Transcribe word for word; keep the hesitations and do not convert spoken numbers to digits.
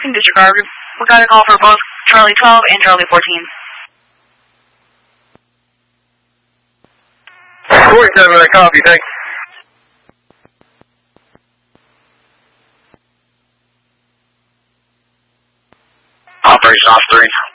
can disregard. We got a call for both Charlie twelve and Charlie fourteen. forty-seven, I copy, thanks. Operation off three.